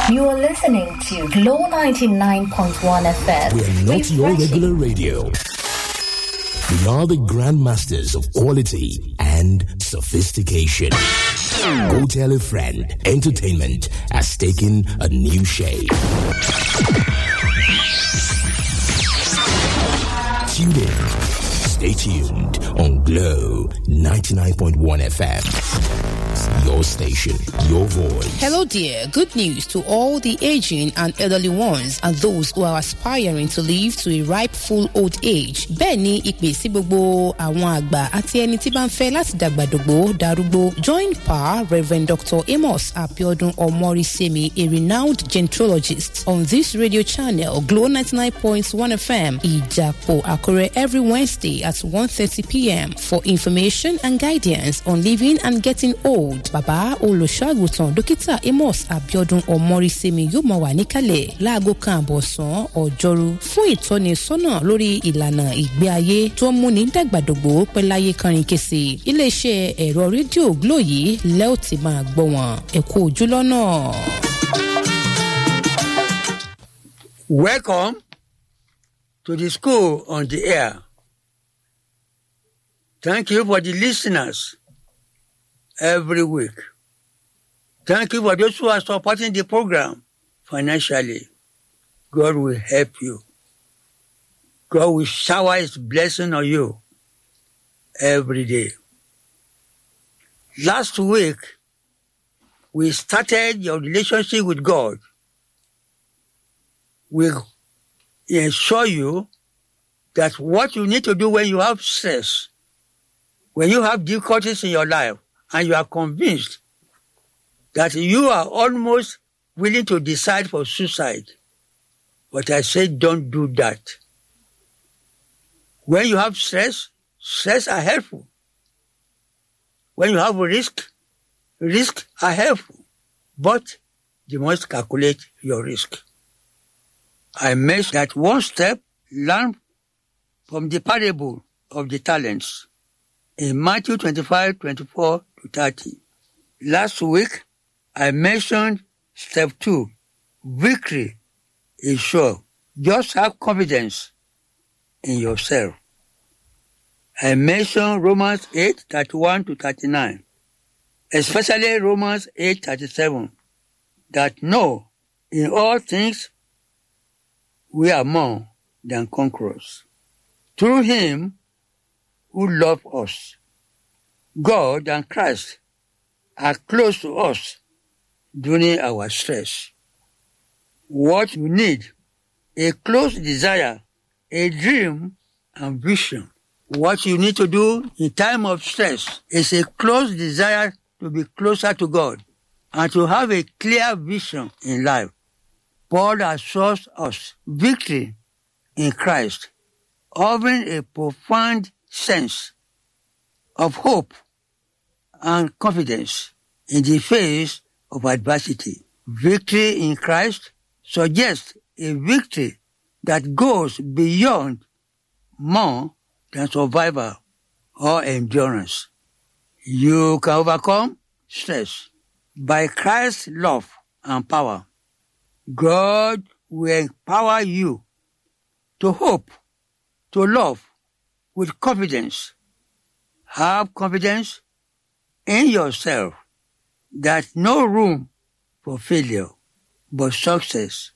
You are listening to Glow 99.1 FM. We are not your regular radio. We are the grandmasters of quality and sophistication. Go tell a friend. Entertainment has taken a new shape. Tune in. Stay tuned on Glow 99.1 FM. Your station, your voice. Hello dear, good news to all the aging and elderly ones and those who are aspiring to live to a ripe full old age. Bẹ́ẹ̀ni ìpè sí gbogbo àwọn àgbà àti ẹni tí bá ń fẹ́ láti dàgbàdògbò darúgbó. Join Pa Reverend Dr. Amos Abiodun Omorisemi, a renowned gentrologist, on this radio channel, Glow 99.1 FM, Ijapo Akure, every Wednesday at 1:30 p.m. for information and guidance on living and getting old. Bàbá olùṣọ́àgùtàn Dókítà Amos Abiodun Omorisemi yóò máa wà níkàlẹ̀ láago kan àbọ̀sán ọjọ́rú fún ìtọ́nisọ́nà lórí ìlànà ìgbé ayé tó ń múni dàgbàdògbò pẹ́láyé kánrin kése. Iléeṣẹ́ ẹ̀rọ rédíò Glo yìí lẹ́ ò ti máa gbọ́ wọn. Ẹ kú ojú lọ́nà. Welcome to the school on the air. Thank you for the listeners every week. Thank you for those who are supporting the program financially. God will help you. God will shower His blessing on you every day. Last week, we started your relationship with God. We ensure you that what you need to do when you have stress, when you have difficulties in your life, and you are convinced that you are almost willing to decide for suicide. But I say don't do that. When you have stress are helpful. When you have risks are helpful. But you must calculate your risk. I mentioned that one step learned from the parable of the talents in Matthew 25:24-30. Last week, I mentioned step 2. Victory is sure. Just have confidence in yourself. I mentioned Romans 8:31-39, especially Romans 8:37, that no, in all things, we are more than conquerors. Through Him who loved us. God and Christ are close to us during our stress. What you need, a close desire, a dream and vision. What you need to do in time of stress is a close desire to be closer to God and to have a clear vision in life. Paul assures us victory in Christ, offering a profound sense of hope and confidence in the face of adversity. Victory in Christ suggests a victory that goes beyond more than survival or endurance. You can overcome stress by Christ's love and power. God will empower you to hope, to love with confidence. Have confidence in yourself that no room for failure, but success